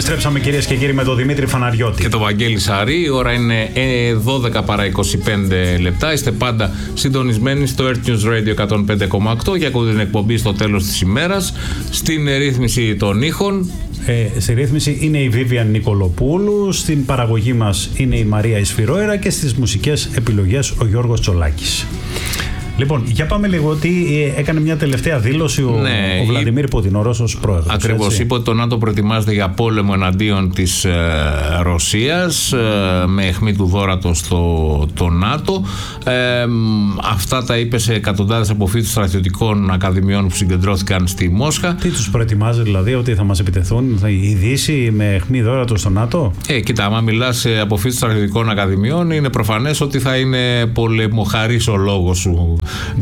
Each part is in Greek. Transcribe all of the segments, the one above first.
Επιστρέψαμε, κυρίες και κύριοι, με τον Δημήτρη Φαναριώτη και τον Βαγγέλη Σαρή. Η ώρα είναι 12 παρά 25 λεπτά. Είστε πάντα συντονισμένοι στο Earth News Radio 105,8 και ακούτε την εκπομπή στο τέλος της ημέρας. Στην ρύθμιση των ήχων στη ρύθμιση είναι η Βίβιαν Νικολοπούλου, στην παραγωγή μας είναι η Μαρία Ισφυρόερα και στις μουσικές επιλογές ο Γιώργος Τσολάκης. Λοιπόν, για πάμε λίγο, ότι έκανε μια τελευταία δήλωση ο Βλαντιμίρ Πούτιν, ο Ρώσος πρόεδρος. Ακριβώς, είπε ότι το ΝΑΤΟ προετοιμάζεται για πόλεμο εναντίον της Ρωσίας, με αιχμή του δώρατο στο ΝΑΤΟ. Αυτά τα είπε σε εκατοντάδες αποφύτους στρατιωτικών ακαδημιών που συγκεντρώθηκαν στη Μόσχα. Τι τους προετοιμάζει, δηλαδή, ότι θα μας επιτεθούν η Δύση με αιχμή δώρατο στο ΝΑΤΟ? Κοίτα, άμα μιλάς σε αποφύτους στρατιωτικών ακαδημιών, είναι προφανές ότι θα είναι πολεμοχαρής ο λόγος σου.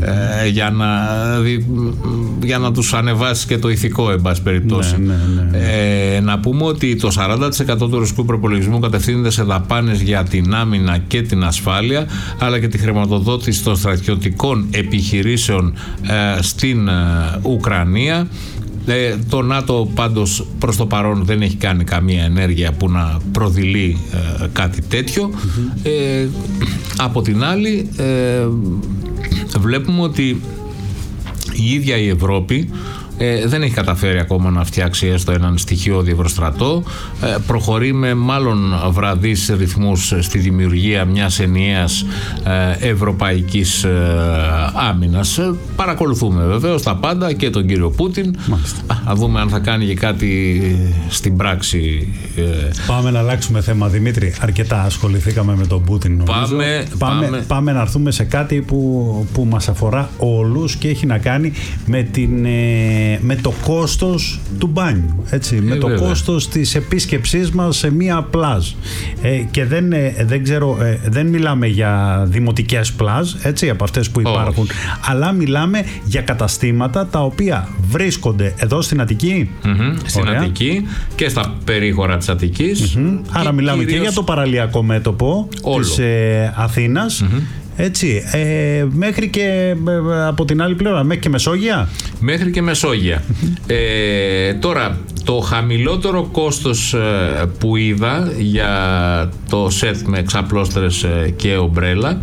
Για να τους ανεβάσει και το ηθικό, εν πάση περιπτώσει. Να πούμε ότι το 40% του ρωσικού προπολογισμού κατευθύνεται σε δαπάνες για την άμυνα και την ασφάλεια, αλλά και τη χρηματοδότηση των στρατιωτικών επιχειρήσεων στην Ουκρανία. Το ΝΑΤΟ πάντως προς το παρόν δεν έχει κάνει καμία ενέργεια που να προδειλεί κάτι τέτοιο. Από την άλλη, βλέπουμε ότι η ίδια η Ευρώπη δεν έχει καταφέρει ακόμα να φτιάξει έστω έναν στοιχειώδη ευρωστρατό. Προχωρεί με μάλλον βραδείς ρυθμούς στη δημιουργία μιας ενιαίας ευρωπαϊκής άμυνας. Παρακολουθούμε βεβαίως τα πάντα και τον κύριο Πούτιν. Να δούμε αν θα κάνει και κάτι στην πράξη. Πάμε να αλλάξουμε θέμα, Δημήτρη. Αρκετά ασχοληθήκαμε με τον Πούτιν. Πάμε να έρθουμε σε κάτι που μας αφορά όλους και έχει να κάνει με το κόστος του μπάνιου, έτσι, με το κόστος της επίσκεψής μας σε μία πλάζ. Και δεν ξέρω, δεν μιλάμε για δημοτικές πλάζ, έτσι, από αυτές που υπάρχουν, αλλά μιλάμε για καταστήματα τα οποία βρίσκονται εδώ στην Αττική. Στην Αττική και στα περίγωρα της Αττικής. Άρα μιλάμε και για το παραλιακό μέτωπο της Αθήνας. Έτσι, μέχρι και από την άλλη πλευρά, μέχρι και Μεσόγεια. Μέχρι και Μεσόγεια. Τώρα, το χαμηλότερο κόστος που είδα για το σετ με εξαπλώστρες και ομπρέλα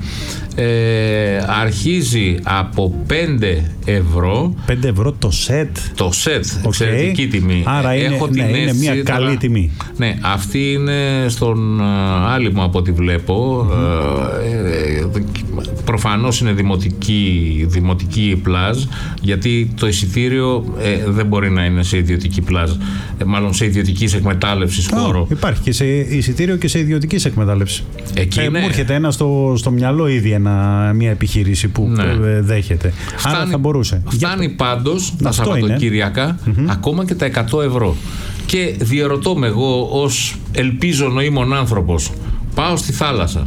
αρχίζει από 5 ευρώ. 5 ευρώ το σετ. Το σετ, εξαιρετική τιμή. Άρα είναι μια καλή τιμή. Ναι, αυτή είναι στον άλυμο από ό,τι βλέπω. Προφανώς είναι δημοτική πλάζ, γιατί το εισιτήριο δεν μπορεί να είναι σε ιδιωτική πλάζ, μάλλον σε ιδιωτικής εκμετάλλευσης χώρο. Υπάρχει και σε εισιτήριο και σε ιδιωτικής εκμετάλλευση. Μου έρχεται ένα στο μυαλό ήδη μια επιχείρηση που δέχεται. Άρα θα μπορούσε. Φτάνει πάντως τα Σαββατοκύριακα ακόμα και τα 100 ευρώ. Και διερωτώ με εγώ, ως ελπίζω νοήμων άνθρωπος, πάω στη θάλασσα,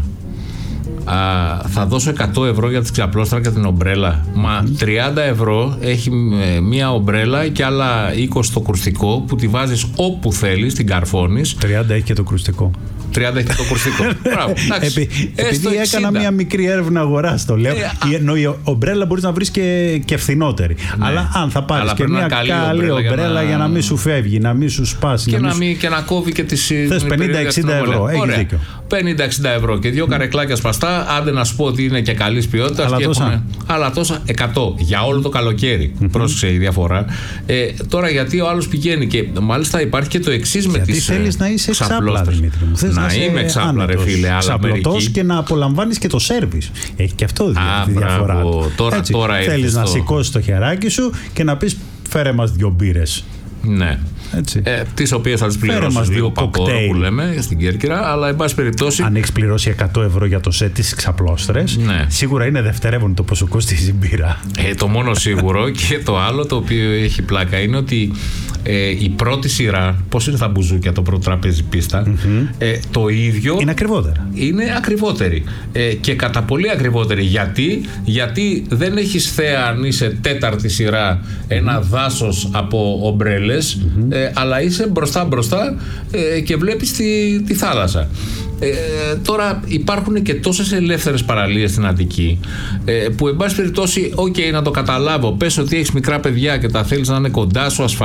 θα δώσω 100 ευρώ για τη ξαπλώστρα και την ομπρέλα? Μα 30 ευρώ έχει μία ομπρέλα και άλλα 20 στο κρουστικό, που τη βάζεις όπου θέλεις, την καρφώνεις. 30 έχει και το κρουστικό. 30 έχει το κρουστικό. Επειδή έκανα μια μικρή έρευνα αγοράς, το λέω. Η ομπρέλα μπορείς να βρεις και φθηνότερη. Αλλά αν θα πάρεις και μια καλή ομπρέλα για να μην σου φεύγει, να μην σου σπάσει. Και να κόβει και τις. Θες 50-60 ευρώ. Έχεις δίκιο. 50-60 ευρώ και 2 καρεκλάκια σπαστά. Άντε να σου πω ότι είναι και καλής ποιότητας. Αλλά τόσα 100 για όλο το καλοκαίρι. Πρόσεξε η διαφορά. Τώρα, γιατί ο άλλος πηγαίνει και μάλιστα υπάρχει και το εξής με τις. Γιατί θέλεις να είσαι εξάπλα, Δημήτρη μου. Να είμαι ξάπλα, ρε φίλε. Ξαπλωτός και να απολαμβάνεις και το σέρβις. Έχει και αυτό τη διαφορά. Τώρα θέλεις να σηκώσεις το χεράκι σου και να πεις, φέρε μας 2 μπύρες. Ναι. Τις οποίες θα τις πληρώσεις λίγο παπόρο που λέμε στην Κέρκυρα, αλλά εν πάση περιπτώσει. Αν έχεις πληρώσει 100 ευρώ για το σετ της ξαπλώστρες, σίγουρα είναι δευτερεύον το πόσο κοστίζει η μπύρα. Το μόνο σίγουρο. Και το άλλο το οποίο έχει πλάκα είναι ότι η πρώτη σειρά, πώς είναι στα μπουζούκια, το πρώτο τραπέζι πίστα, το ίδιο. Είναι ακριβότερα. Είναι ακριβότερη. Και κατά πολύ ακριβότερη. Γιατί δεν έχεις θέα, αν είσαι τέταρτη σειρά, ένα δάσος από ομπρέλες, αλλά είσαι μπροστά και βλέπεις τη θάλασσα. Τώρα υπάρχουν και τόσες ελεύθερες παραλίες στην Αττική, που εν πάση περιπτώσει, να το καταλάβω, πες ότι έχεις μικρά παιδιά και τα θέλεις να είναι κοντά σου, ασφαλή,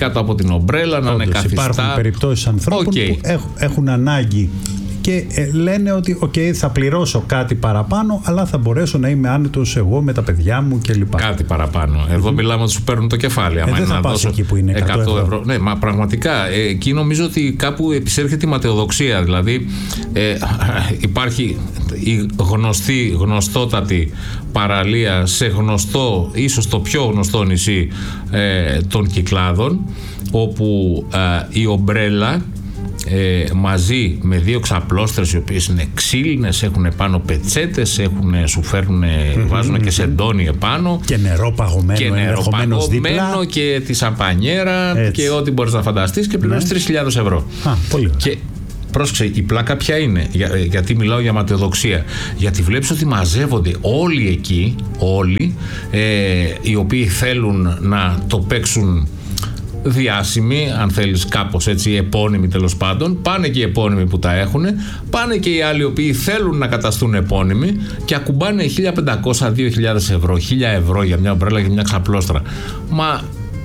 κάτω από την ομπρέλα, να είναι καθιστά. Υπάρχουν περιπτώσεις ανθρώπων που έχουν ανάγκη και λένε ότι θα πληρώσω κάτι παραπάνω, αλλά θα μπορέσω να είμαι άνετος εγώ με τα παιδιά μου κλπ. Κάτι παραπάνω. Εδώ μιλάμε ότι σου παίρνουν το κεφάλι. Δεν θα πας εκεί που είναι 100 ευρώ. Ναι, μα πραγματικά εκεί νομίζω ότι κάπου επισέρχεται η ματαιοδοξία. Δηλαδή υπάρχει η γνωστότατη παραλία σε γνωστό, ίσως το πιο γνωστό νησί των Κυκλάδων, όπου η ομπρέλα μαζί με 2 ξαπλώστρες, οι οποίες είναι ξύλινες, έχουν πάνω πετσέτες, σου φέρνουν, βάζουν και σεντόνι επάνω και νερό παγωμένο, και τη σαμπανιέρα και ό,τι μπορείς να φανταστείς, και πληρώνεις 3.000 ευρώ. Πολύ και πρόσεξε, η πλάκα ποια είναι, γιατί μιλάω για ματαιοδοξία, γιατί βλέπεις ότι μαζεύονται όλοι εκεί, οι οποίοι θέλουν να το παίξουν διάσημοι, αν θέλεις κάπως έτσι, επώνυμοι τέλος πάντων. Πάνε και οι επώνυμοι που τα έχουν, πάνε και οι άλλοι οι οποίοι θέλουν να καταστούν επώνυμοι και ακουμπάνε 1.500-2.000 ευρώ, 1.000 ευρώ για μια ομπρέλα και μια ξαπλώστρα. Μα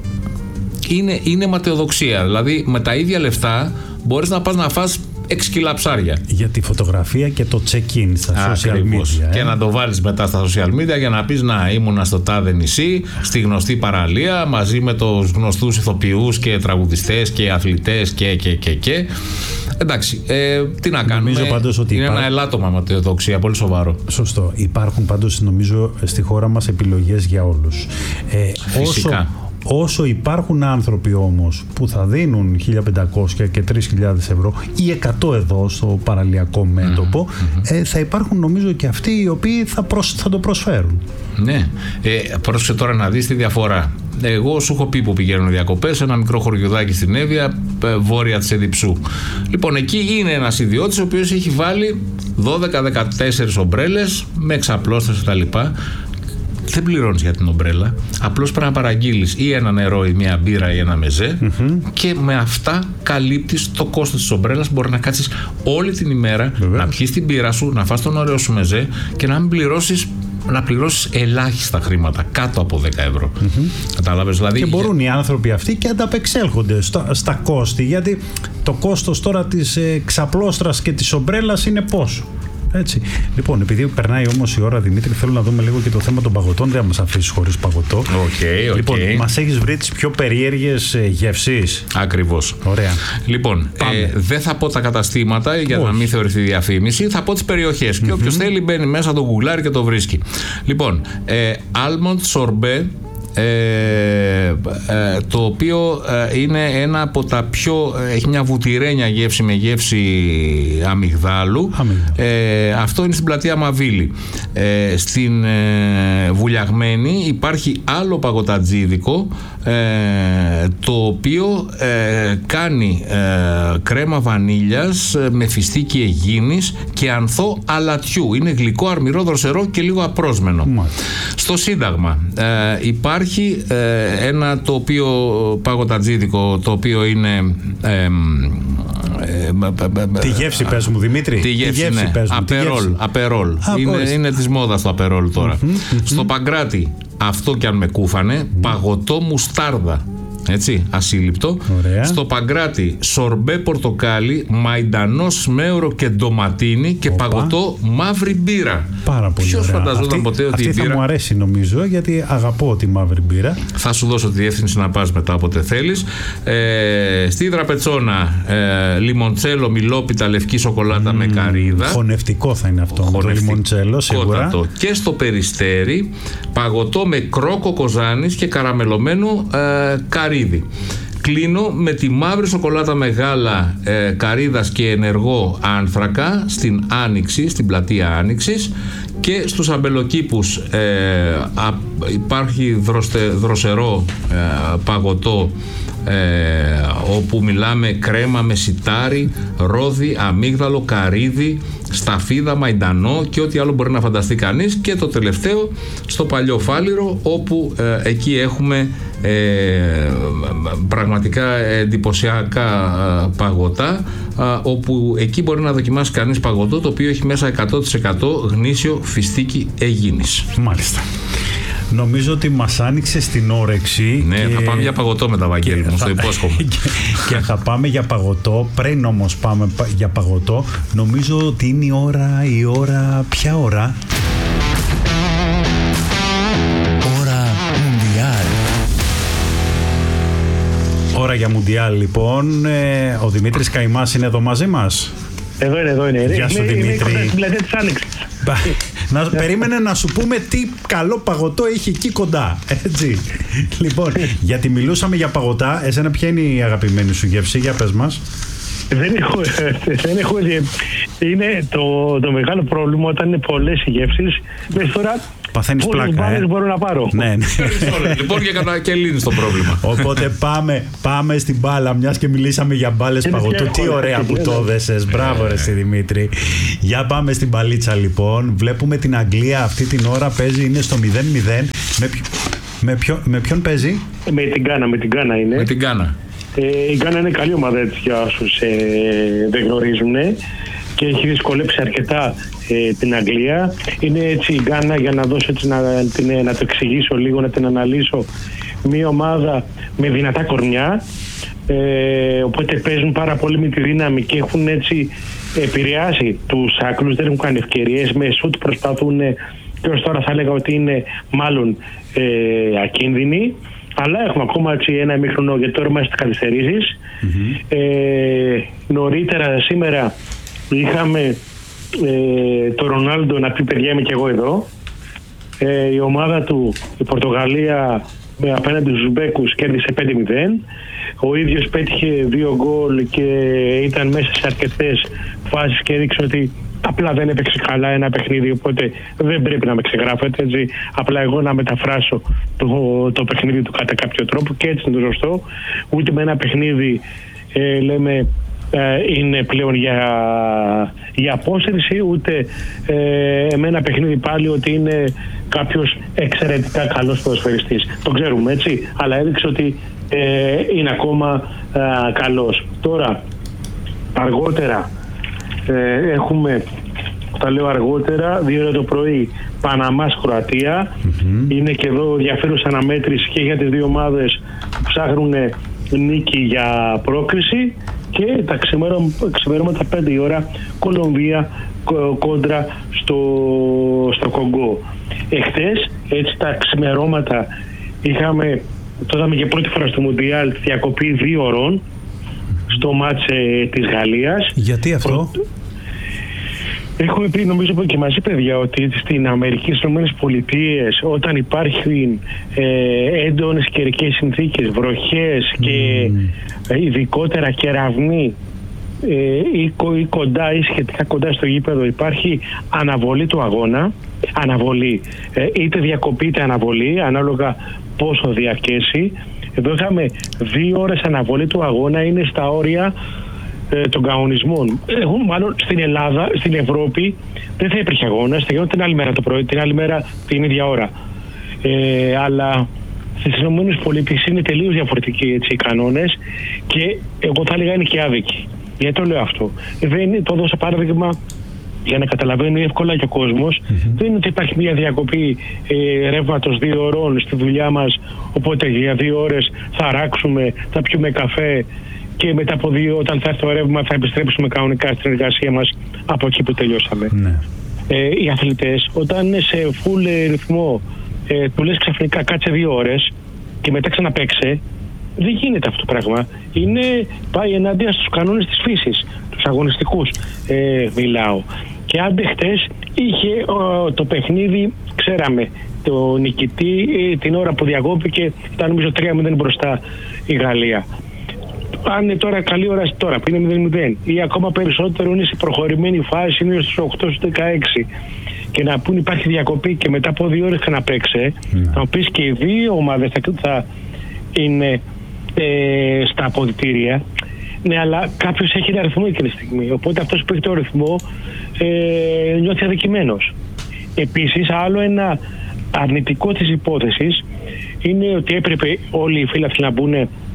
είναι ματαιοδοξία. Δηλαδή με τα ίδια λεφτά μπορείς να πας να φας 6 κιλά ψάρια. Για τη φωτογραφία και το check-in στα social media. Και να το βάλεις μετά στα social media για να πεις να ήμουνα στο τάδε νησί, στη γνωστή παραλία, μαζί με τους γνωστούς ηθοποιούς και τραγουδιστές και αθλητές και. Εντάξει, τι να κάνουμε. Ότι είναι ένα ελάττωμα ματαιοδοξία, πολύ σοβαρό. Σωστό. Υπάρχουν πάντως, νομίζω, στη χώρα μας επιλογές για όλους. Φυσικά. Όσο υπάρχουν άνθρωποι όμως που θα δίνουν 1.500 και 3.000 ευρώ ή 100 εδώ στο παραλιακό μέτωπο, θα υπάρχουν νομίζω και αυτοί οι οποίοι θα το προσφέρουν. Ναι. Πρόσεξε τώρα να δεις τη διαφορά. Εγώ σου έχω πει που πηγαίνουν διακοπές σε ένα μικρό χωριουδάκι στην Εύβοια, βόρεια της Εδιψού. Λοιπόν, εκεί είναι ένας ιδιώτης ο οποίος έχει βάλει 12-14 ομπρέλες με εξαπλώστρες κτλ. Δεν πληρώνεις για την ομπρέλα, απλώς πρέπει να παραγγείλεις ή ένα νερό ή μια μπύρα ή ένα μεζέ, και με αυτά καλύπτεις το κόστος της ομπρέλας. Μπορεί να κάτσεις όλη την ημέρα, να πιεις την μπύρα σου, να φας τον ωραίο σου μεζέ και να μην πληρώσεις ελάχιστα χρήματα, κάτω από 10 ευρώ. Κατάλαβες δηλαδή. Και μπορούν οι άνθρωποι αυτοί και ανταπεξέλχονται στα κόστη, γιατί το κόστος τώρα της ξαπλώστρας και της ομπρέλας είναι πόσο. Έτσι. Λοιπόν, επειδή περνάει όμως η ώρα, Δημήτρη, θέλω να δούμε λίγο και το θέμα των παγωτών. Δεν θα μας αφήσεις χωρίς παγωτό. Λοιπόν, μας έχεις βρει τις πιο περίεργες γεύσεις. Ακριβώς. Ωραία. Λοιπόν, δεν θα πω τα καταστήματα για να μην θεωρηθεί διαφήμιση. Θα πω τις περιοχές. Και όποιος θέλει μπαίνει μέσα, το γουγκλάρει και το βρίσκει. Λοιπόν, almond sorbet, το οποίο είναι ένα από τα πιο, έχει μια βουτυρένια γεύση με γεύση αμυγδάλου. Αυτό είναι στην πλατεία Μαβίλη. Στην Βουλιαγμένη υπάρχει άλλο παγωτατζίδικο, το οποίο κάνει κρέμα βανίλιας με φιστίκι αιγίνης και ανθό αλατιού. Είναι γλυκό, αρμυρό, δροσερό και λίγο απρόσμενο. Στο Σύνταγμα υπάρχει ένα το οποίο παγωτατζίδικο, το οποίο είναι τη γεύση πες μου, Δημήτρη. Τη γεύση, ναι. Απερόλ. Είναι της μόδας το απερόλ τώρα. Στο Παγκράτη, αυτό κι αν με κούφανε, παγωτό μουστάρδα. Έτσι, ασύλληπτο. Ωραία. Στο Παγκράτη, σορμπέ πορτοκάλι, μαϊντανό σμέουρο και ντοματίνι και παγωτό μαύρη μπύρα. Πάρα πολύ. Ποιος φανταζόταν ποτέ ότι η μπύρα. Αυτή θα μου αρέσει νομίζω, γιατί αγαπώ τη μαύρη μπύρα. Θα σου δώσω τη διεύθυνση να πας μετά όποτε θέλεις. Στη Δραπετσόνα, λιμοντσέλο, μιλόπιτα, λευκή σοκολάτα με καρύδα. Χωνευτικό θα είναι αυτό. Το λιμοντσέλο, σίγουρα. Και στο Περιστέρι, παγωτό με κρόκο κοζάνης και καραμελωμένο καρύδι. Κλείνω με τη μαύρη σοκολάτα με γάλα καρύδας και ενεργό άνθρακα στην Άνοιξη, στην πλατεία Άνοιξης, και στους αμπελοκήπους υπάρχει δροσερό παγωτό, όπου μιλάμε κρέμα με σιτάρι, ρόδι, αμύγδαλο, καρύδι, σταφίδα, μαϊντανό και ό,τι άλλο μπορεί να φανταστεί κανείς. Και το τελευταίο στο Παλιό Φάληρο, όπου εκεί έχουμε πραγματικά εντυπωσιακά παγωτά, όπου εκεί μπορεί να δοκιμάσει κανείς παγωτό το οποίο έχει μέσα 100% γνήσιο φιστίκι αιγίνης. Μάλιστα. Νομίζω ότι μας άνοιξε στην όρεξη. Ναι, θα πάμε για παγωτό με τα Βαγγέλη μου, στο υπόσχομαι. Και θα πάμε για παγωτό. Πριν όμως πάμε για παγωτό, νομίζω ότι είναι η ώρα. Ποια ώρα? Ώρα Μουντιάλ. Ώρα για Μουντιάλ, λοιπόν. Ο Δημήτρης Καϊμάς είναι εδώ μαζί μας. Εδώ είναι. Γεια σου, Δημήτρη. Περίμενε να σου πούμε τι καλό παγωτό έχει εκεί κοντά. Έτσι. Λοιπόν, γιατί μιλούσαμε για παγωτά, εσένα ποια είναι η αγαπημένη σου γεύση? Για πες μας. Δεν έχω. Είναι το μεγάλο πρόβλημα όταν είναι πολλές οι γεύσεις. Τώρα παθαίνεις πλάκα. Μπορώ να πάρω. Ναι. Λοιπόν, και λύνεις το πρόβλημα. Οπότε πάμε στην μπάλα, μιας και μιλήσαμε για μπάλες παγωτού. Τι ωραία που το έδεσες. Μπράβο ρε εσύ, Δημήτρη. Για πάμε στην μπαλίτσα, λοιπόν. Βλέπουμε την Αγγλία αυτή την ώρα παίζει, είναι στο 0-0. Με ποιον παίζει? Με την Γκάνα είναι. Με την Γκάνα. Η Γκάνα είναι καλή ομάδα, έτσι, για όσους δεν γνωρίζουν, και έχει δυσκολέψει αρκετά την Αγγλία. Είναι έτσι η Γκάνα, για να δώσω έτσι, να το εξηγήσω λίγο, να την αναλύσω, μια ομάδα με δυνατά κορμιά, οπότε παίζουν πάρα πολύ με τη δύναμη και έχουν έτσι επηρεάσει τους άκρους, δεν έχουν κάνει ευκαιρίες, με σουτ προσπαθούν, και ως τώρα θα έλεγα ότι είναι μάλλον ακίνδυνοι. Αλλά έχουμε ακόμα έτσι ένα ημίχρονο, γιατί τώρα είμαστε στις καθυστερήσεις. Νωρίτερα σήμερα είχαμε το Ρονάλντο να πει: παιδιά, είμαι και εγώ εδώ. Η ομάδα του, η Πορτογαλία, απέναντι στους Ουσμπέκους, κέρδισε 5-0. Ο ίδιος πέτυχε 2 γκολ και ήταν μέσα σε αρκετές φάσεις και έδειξε ότι απλά δεν έπαιξε καλά ένα παιχνίδι, οπότε δεν πρέπει να με ξεγράφετε, έτσι. Απλά εγώ να μεταφράσω το παιχνίδι του κατά κάποιο τρόπο, και έτσι είναι το σωστό. Ούτε με ένα παιχνίδι λέμε είναι πλέον για απόσυρση, ούτε με ένα παιχνίδι πάλι ότι είναι κάποιος εξαιρετικά καλός ποδοσφαιριστής. Το ξέρουμε, έτσι, αλλά έδειξε ότι είναι ακόμα καλός. Τώρα, αργότερα έχουμε, τα λέω αργότερα, 2 ώρα το πρωί, Παναμάς Κροατία. Είναι και εδώ ενδιαφέρουσα αναμέτρηση και για τις δύο ομάδες που ψάχνουν νίκη για πρόκριση. Και τα ξημερώματα 5 η ώρα, Κολομβία κόντρα στο Κονγκό. Εχθές, έτσι, τα ξημερώματα είχαμε, το είδαμε για πρώτη φορά στο Μουντιάλ, διακοπή 2 ώρων στο μάτς της Γαλλίας. Γιατί αυτό? Έχουμε πει, νομίζω και μαζί, παιδιά, ότι στην Αμερική, στις ΗΠΑ, όταν υπάρχουν έντονες καιρικές συνθήκες, βροχές και ειδικότερα κεραυνοί ή κοντά ή σχετικά κοντά στο γήπεδο, υπάρχει αναβολή του αγώνα. Αναβολή, είτε διακοπή είτε αναβολή, ανάλογα πόσο διαρκέσει. Εδώ είχαμε 2 ώρες αναβολή του αγώνα, είναι στα όρια των κανονισμών. Μάλλον στην Ελλάδα, στην Ευρώπη, δεν θα υπήρχε αγώνα. Θα γινόταν την άλλη μέρα το πρωί, την άλλη μέρα την ίδια ώρα. Αλλά στις ΗΠΑ είναι τελείως διαφορετικοί, έτσι, οι κανόνες, και εγώ θα έλεγα είναι και άδικοι. Γιατί το λέω αυτό? Το δώσα παράδειγμα για να καταλαβαίνει εύκολα και ο κόσμος. Δεν είναι ότι υπάρχει μια διακοπή ρεύματος 2 ώρων στη δουλειά μας, οπότε για 2 ώρες θα ράξουμε, θα πιούμε καφέ και μετά από 2, όταν θα έρθει το ρεύμα, θα επιστρέψουμε κανονικά στην εργασία μας από εκεί που τελειώσαμε. Οι αθλητές, όταν είναι σε full ρυθμό, του λες ξαφνικά κάτσε 2 ώρες και μετά ξαναπαίξε, δεν γίνεται αυτό το πράγμα. Πάει ενάντια στους κανόνες της φύσης, τους αγωνιστικούς μιλάω. Και άντε χτες είχε το παιχνίδι, ξέραμε το νικητή, την ώρα που διακόπηκε ήταν νομίζω 3-0 μπροστά η Γαλλία. Αν είναι τώρα καλή ώρα τώρα που είναι 0-0 ή ακόμα περισσότερο είναι σε προχωρημένη φάση, είναι στους 8-16, και να πούν υπάρχει διακοπή και μετά από 2 ώρες ξαναπαίξε, θα μου πεις και οι δύο ομάδες θα είναι στα αποδυτήρια. Ναι, αλλά κάποιος έχει ένα ρυθμό εκείνη τη στιγμή, οπότε αυτός που έχει το ρυθμό νιώθει αδικημένος. Επίσης, άλλο ένα αρνητικό της υπόθεσης είναι ότι έπρεπε όλοι οι φίλαθλοι να μπουν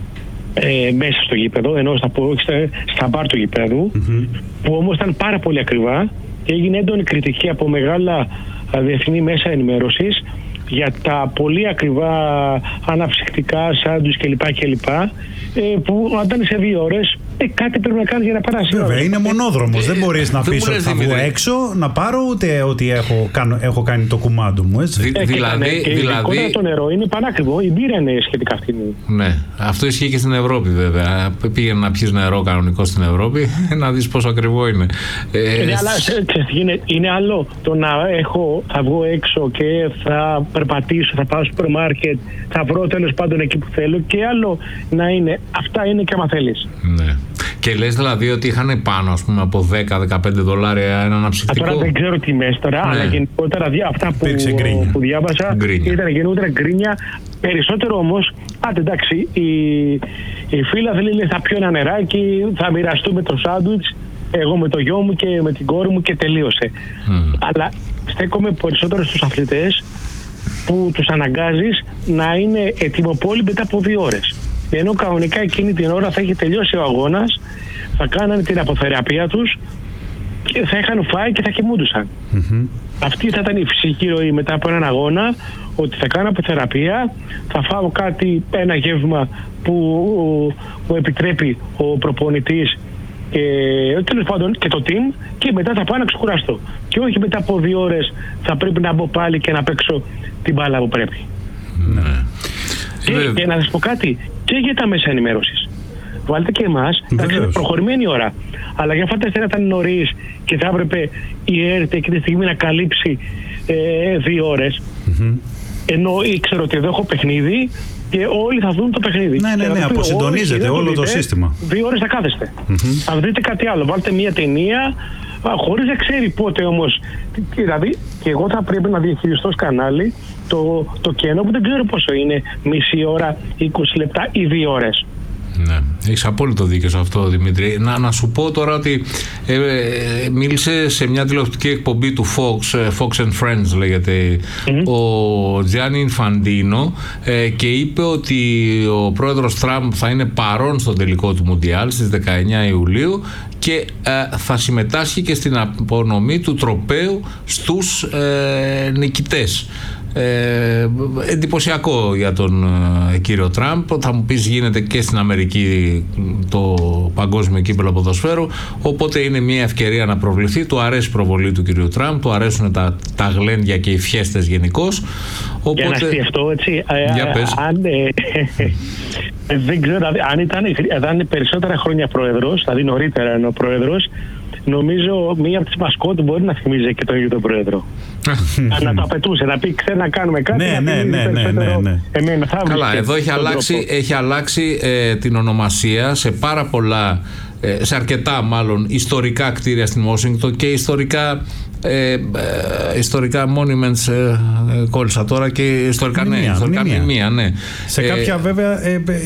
μέσα στο γήπεδο, ενώ στα μπαρ του γήπεδου, που όμως ήταν πάρα πολύ ακριβά και έγινε έντονη κριτική από μεγάλα διεθνή μέσα ενημέρωσης, για τα πολύ ακριβά αναψυκτικά, σάντουιτς κλπ. Που όταν είσαι 2 ώρες, κάτι πρέπει να κάνεις για να περάσει. Βέβαια, είναι μονόδρομος. Δεν μπορείς να πεις ότι θα βγω έξω να πάρω, ούτε ότι έχω κάνει το κουμάντο μου. Έτσι. Δηλαδή το νερό είναι πανάκριβο. Η μπύρα είναι σχετικά φθηνή. Ναι, αυτό ισχύει και στην Ευρώπη βέβαια. Πήγαινε να πιεις νερό κανονικό στην Ευρώπη, να δεις πόσο ακριβό είναι. Αλλά είναι άλλο το να θα βγω έξω και θα περπατήσω, θα πάω στο σούπερ μάρκετ, θα βρω τέλος πάντων εκεί που θέλω, και άλλο να είναι. Αυτά είναι και άμα θέλεις. Ναι. Και λες δηλαδή ότι είχαν πάνω, ας πούμε, από $10-15 ένα αναψυκτικό. Τώρα δεν ξέρω τιμές τώρα, αλλά γενικότερα αυτά που διάβασα ήταν γενικότερα γκρίνια. Περισσότερο όμως, εντάξει, η φίλα θέλει, θα πιω ένα νεράκι, θα μοιραστούμε το σάντουιτς, εγώ με το γιο μου και με την κόρη μου, και τελείωσε. Αλλά στέκομαι περισσότερο στους αθλητές που τους αναγκάζεις να είναι ετοιμοπόλοι μετά από 2 ώρες. Ενώ κανονικά εκείνη την ώρα θα έχει τελειώσει ο αγώνας, θα κάνανε την αποθεραπεία τους και θα είχαν φάει και θα κοιμούντουσαν. Αυτή θα ήταν η φυσική ροή μετά από έναν αγώνα, ότι θα κάνω αποθεραπεία, θα φάω ένα γεύμα που μου επιτρέπει ο προπονητής και τέλος πάντων και το team, και μετά θα πάω να ξεκουραστώ. Και όχι μετά από 2 ώρες θα πρέπει να μπω πάλι και να παίξω την μπάλα που πρέπει. Και να σας πω κάτι, και για τα μέσα ενημέρωσης. Βάλτε και εμάς, εντάξει, προχωρημένη ώρα. Αλλά για φανταστείτε να ήταν νωρίς και θα έπρεπε η ΕΡΤ εκείνη τη στιγμή να καλύψει 2 ώρες. Ενώ ήξερα ότι εδώ έχω παιχνίδι και όλοι θα δουν το παιχνίδι. Ναι, αποσυντονίζεται όλο το σύστημα. 2 ώρες θα κάθεστε. Αν δείτε κάτι άλλο, βάλτε μια ταινία χωρίς να ξέρει πότε όμως. Δηλαδή, και εγώ θα πρέπει να διαχειριστώ ως κανάλι το κενό που δεν ξέρω πόσο είναι, μισή ώρα, 20 λεπτά ή 2 ώρες. Ναι, έχεις απόλυτο δίκιο σε αυτό, Δημήτρη. Να σου πω τώρα ότι μίλησε σε μια τηλεοπτική εκπομπή του Fox and Friends λέγεται, ο Τζιάννη Ινφαντίνο, και είπε ότι ο πρόεδρος Τραμπ θα είναι παρόν στο τελικό του Μουντιάλ στις 19 Ιουλίου και θα συμμετάσχει και στην απονομή του τροπαίου στους νικητές. Εντυπωσιακό για τον κύριο Τραμπ. Θα μου πεις, γίνεται και στην Αμερική το παγκόσμιο κύπελλο ποδοσφαίρου, οπότε είναι μια ευκαιρία να προβληθεί. Του αρέσει η προβολή του κύριου Τραμπ, του αρέσουν τα γλέντια και οι φιέστες γενικώς. Οπότε... Για να σκεφτώ έτσι, δεν ξέρω, αν είναι περισσότερα χρόνια πρόεδρος, δηλαδή νωρίτερα είναι ο πρόεδρος, νομίζω μία από τις μασκότ μπορεί να θυμίζει και τον ίδιο τον πρόεδρο. Να το απαιτούσε, να πει ξέρει να κάνουμε κάτι. Ναι. Καλά, εδώ έχει αλλάξει την ονομασία σε πάρα πολλά, σε αρκετά μάλλον ιστορικά κτίρια στην Washington και ιστορικά monuments κόλλησα τώρα, και ιστορικά μνημεία, ναι. Σε κάποια βέβαια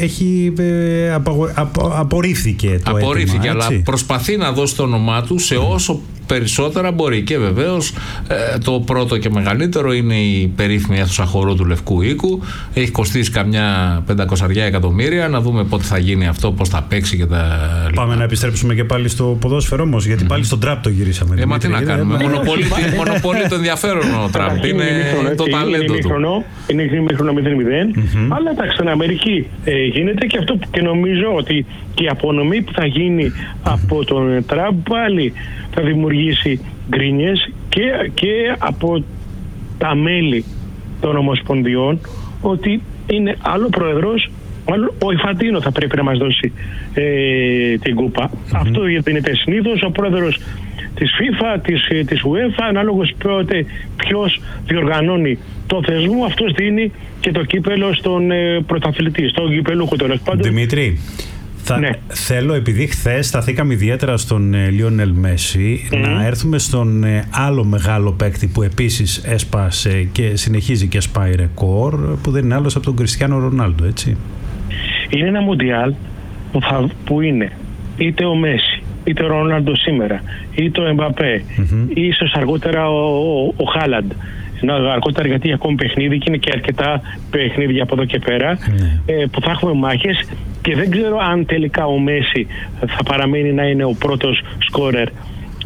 απορρίφθηκε το έτοιμα, αλλά προσπαθεί να δώσει το όνομά του σε όσο περισσότερα μπορεί. Και βεβαίως το πρώτο και μεγαλύτερο είναι η περίφημη αίθουσα χορού του Λευκού Οίκου. Έχει κοστίσει καμιά 500 εκατομμύρια. Να δούμε πότε θα γίνει αυτό, πώς θα παίξει και τα λοιπά. Πάμε να επιστρέψουμε και πάλι στο ποδόσφαιρο όμως, γιατί πάλι στον Τραμπ το γυρίσαμε. Μα τι να κάνουμε, μονοπολεί το ενδιαφέρον ο Τραμπ. Είναι το ταλέντο του. Είναι ημίχρονο 0-0, αλλά εντάξει, στην Αμερική γίνεται και αυτό, και νομίζω ότι και η απονομή που θα γίνει από τον Τραμπ πάλι θα δημιουργήσει γκρίνιες και από τα μέλη των ομοσπονδιών, ότι είναι άλλο πρόεδρος, ο Ινφαντίνο θα πρέπει να μας δώσει την κούπα. Αυτό γίνεται συνήθως, ο πρόεδρος της FIFA, της UEFA, ανάλογος ποιος διοργανώνει το θεσμό, αυτός δίνει και το κύπελο στον πρωταθλητή, στον κυπελούχο τέλος πάντων. Δημήτρη, θέλω, επειδή χθες σταθήκαμε ιδιαίτερα στον Λιόνελ Μέση, να έρθουμε στον άλλο μεγάλο παίκτη που επίσης έσπασε και συνεχίζει και σπάει ρεκόρ, που δεν είναι άλλος από τον Κριστιάνο Ρονάλντο, έτσι. Είναι ένα Μουντιάλ που είναι είτε ο Μέση, είτε ο Ρονάλντο σήμερα, είτε ο Εμπαπέ, ίσως αργότερα ο Χάλαντ. Αργότερα, γιατί έχει ακόμη παιχνίδι και είναι και αρκετά παιχνίδια από εδώ και πέρα, που θα έχουμε μάχες, και δεν ξέρω αν τελικά ο Μέση θα παραμείνει να είναι ο πρώτος σκόρερ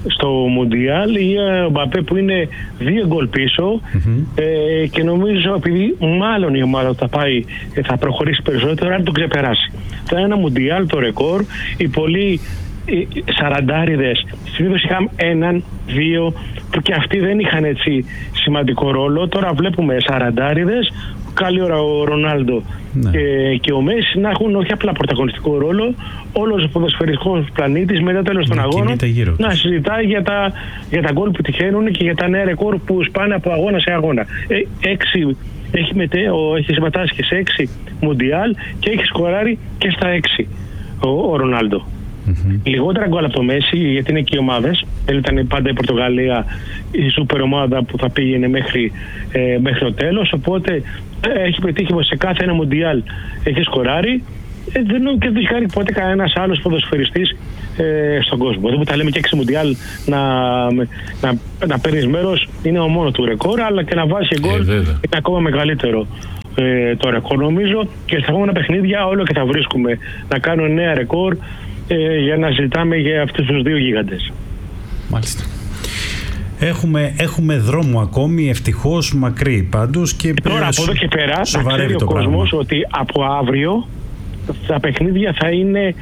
στο Μουντιάλ, ή ο Μπαπέ που είναι 2 γκολ πίσω, και νομίζω επειδή μάλλον η ομάδα θα προχωρήσει περισσότερο, αν τον ξεπεράσει. Θα είναι ένα Μουντιάλ το ρεκόρ. Οι πολλοί σαραντάριδες συνήθως είχαν 1-2 που και αυτοί δεν είχαν έτσι σημαντικό ρόλο. Τώρα βλέπουμε σαραντάριδες, καλή ώρα ο Ρονάλντο και ο Μέση να έχουν όχι απλά πρωταγωνιστικό ρόλο, όλος ο ποδοσφαιρικός πλανήτης μετά τέλος των αγώνων να συζητάει για τα γκολ που τυχαίνουν και για τα νέα ρεκόρ που σπάνε από αγώνα σε αγώνα. 6 έχει συμμετάσχει σε 6 Μουντιάλ και έχει σκοράρει και στα 6 ο Ρονάλντο. Λιγότερα γκολ από το Μέση, γιατί είναι και οι ομάδες. Ήταν πάντα η Πορτογαλία η σούπερ ομάδα που θα πήγαινε μέχρι το τέλος. Οπότε έχει πετύχει σε κάθε ένα Μουντιάλ έχει σκοράρει. Δεν έχει κάνει ποτέ κανένας άλλος ποδοσφαιριστής στον κόσμο. Εδώ που τα λέμε και 6 Μουντιάλ να παίρνεις μέρος είναι ο μόνο του ρεκόρ, αλλά και να βάζει γκολ είναι ακόμα μεγαλύτερο το ρεκόρ, νομίζω. Και στα επόμενα παιχνίδια όλο και θα βρίσκουμε να κάνουν νέα ρεκόρ για να ζητάμε για αυτούς τους 2 γίγαντες. Μάλιστα. Έχουμε δρόμο ακόμη, ευτυχώς μακρύ πάντως. Και τώρα από εδώ και πέρα να ξέρει ο κόσμος ότι από αύριο τα παιχνίδια θα είναι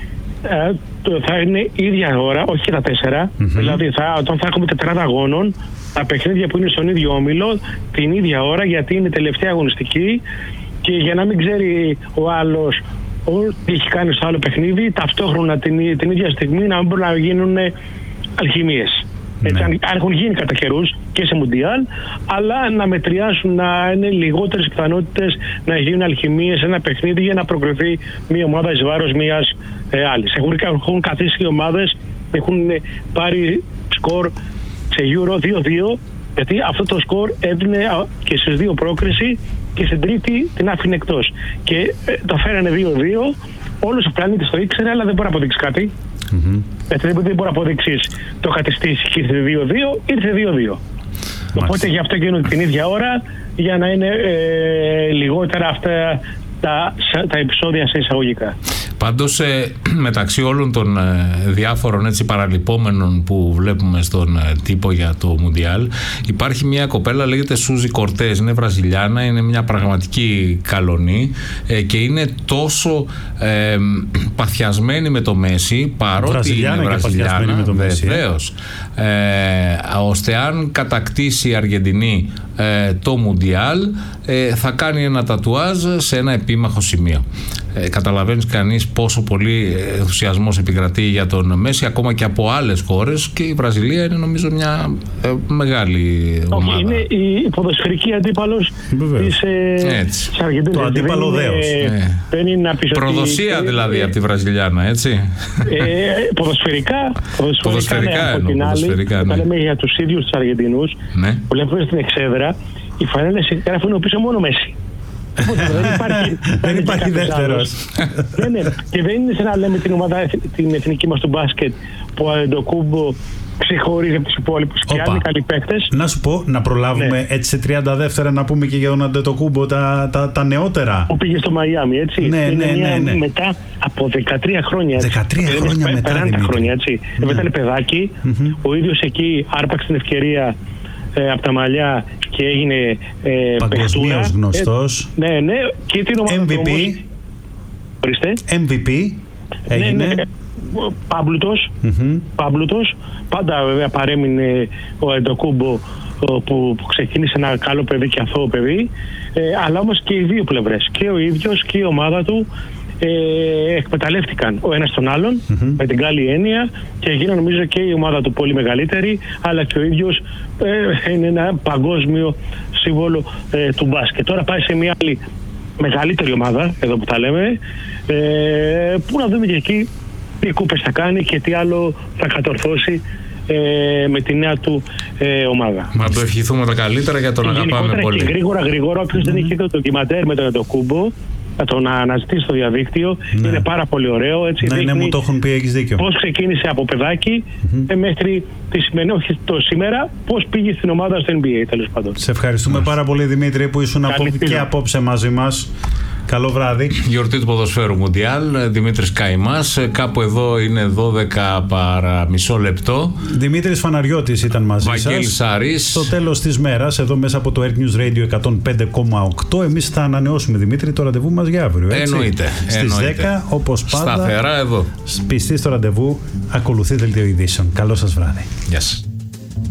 ίδια ώρα, όχι τα 4. Δηλαδή όταν θα έχουμε 4 αγώνων, τα παιχνίδια που είναι στον ίδιο όμιλο την ίδια ώρα, γιατί είναι τελευταία αγωνιστική, και για να μην ξέρει ο άλλος τι έχει κάνει στο άλλο παιχνίδι, ταυτόχρονα την ίδια στιγμή να μην μπορούν να γίνουν αλχημίες. Αν έχουν γίνει κατά καιρούς και σε Μουντιάλ, αλλά να μετριάσουν, να είναι λιγότερες πιθανότητες να γίνουν αλχημίες σε ένα παιχνίδι για να προκριθεί μια ομάδα εις βάρος μιας άλλης. Έχουν καθίσει οι ομάδες, έχουν πάρει σκορ σε Euro 2-2, γιατί αυτό το σκορ έδινε και στις 2 πρόκριση και στην τρίτη την άφηνε εκτός. Και το φέρανε 2-2, όλος ο πλανήτης το ήξερε, αλλά δεν μπορεί να αποδείξει κάτι. Δεν μπορεί να αποδείξεις το κατηστήσει και ήρθε 2-2, ήρθε 2-2. Οπότε γι' αυτό γίνονται την ίδια ώρα, για να είναι λιγότερα αυτά τα επεισόδια σε εισαγωγικά. Πάντως μεταξύ όλων των διάφορων έτσι παραλυπόμενων που βλέπουμε στον τύπο για το Μουντιάλ, υπάρχει μια κοπέλα, λέγεται Σούζι Κορτές, είναι Βραζιλιάνα, είναι μια πραγματική καλονή και είναι τόσο παθιασμένη με το Μέση, παρότι είναι Βραζιλιάνα, βεβαίως, ώστε αν κατακτήσει η Αργεντινή το Μουντιάλ θα κάνει ένα τατουάζ σε ένα επίμαχο σημείο. Καταλαβαίνεις κανείς πόσο πολύ ενθουσιασμός επικρατεί για τον Μέση, ακόμα και από άλλες χώρες, και η Βραζιλία είναι μια μεγάλη ομάδα. Είναι η ποδοσφαιρική αντίπαλος της Αργεντινής. Το αντίπαλο δέος. Προδοσία δηλαδή από τη Βραζιλιάνα, έτσι. Ποδοσφαιρικά από την άλλη, όταν λέμε για τους ίδιους τους Αργεντινούς, που λέμε στην εξέδρα, οι φανέλες γράφουν πίσω μόνο Μέση. Δεν υπάρχει δεύτερος. Και δεν είναι σαν να λέμε την ομάδα, την εθνική μας του μπάσκετ, που ο Αντετοκούμπο ξεχωρίζει από τους υπόλοιπους και άλλοι καλοί παίκτες. Να σου πω, να προλάβουμε έτσι σε 30 δεύτερα να πούμε και για τον Αντετοκούμπο τα νεότερα. Που πήγε στο Μαϊάμι, έτσι. Ναι. Μετά από 13 χρόνια. 13 χρόνια μετά, Δημήτρη. Ήταν παιδάκι, ο ίδιος εκεί άρπαξε την ευκαιρία από τα μαλλιά και έγινε παγκοσμίως γνωστός. Ναι. Και την ομάδα MVP. MVP έγινε. Ναι. Πάμπλουτος. Πάντα βέβαια παρέμεινε ο Αντετοκούμπο που ξεκίνησε ένα καλό παιδί και αθώο παιδί. Αλλά όμως και οι δύο πλευρές, και ο ίδιος και η ομάδα του, εκμεταλλεύτηκαν ο ένας τον άλλον με την καλή έννοια, και έγινε νομίζω και η ομάδα του πολύ μεγαλύτερη, αλλά και ο ίδιος είναι ένα παγκόσμιο σύμβολο του μπάσκετ. Τώρα πάει σε μια άλλη μεγαλύτερη ομάδα, εδώ που τα λέμε, που να δούμε και εκεί τι κούπες θα κάνει και τι άλλο θα κατορθώσει με τη νέα του ομάδα. Να το ευχηθούμε τα καλύτερα, για τον αγαπάμε πολύ. Και γρήγορα, όποιος δεν έχει το ντοκιμαντέρ με τον Αντετοκούμπο, θα τον αναζητήσει στο διαδίκτυο. Είναι πάρα πολύ ωραίο. Έτσι, ναι, μου το έχουν πει, έχεις δίκιο. Πώς ξεκίνησε από παιδάκι μέχρι τη σημερινή, όχι το σήμερα, πώς πήγε στην ομάδα στο NBA, τέλος πάντων. Σε ευχαριστούμε πάρα πολύ, Δημήτρη, που ήσουν και απόψε μαζί μας. Καλό βράδυ. Γιορτή του ποδοσφαίρου Μουντιάλ. Δημήτρης Καϊμάς. Κάπου εδώ είναι 12 παρά μισό λεπτό. Δημήτρης Φαναριώτης ήταν μαζί σας. Βαγγέλης Σαρής. Στο τέλος της μέρας, εδώ μέσα από το Air News Radio 105,8. Εμείς θα ανανεώσουμε, Δημήτρη, το ραντεβού μας για αύριο. Έτσι? Εννοείται. Στις 10, όπως πάντα. Σταθερά εδώ. Πιστοί στο ραντεβού, ακολουθεί δελτίο ειδήσεων. Καλό σας βράδυ. Γεια σας.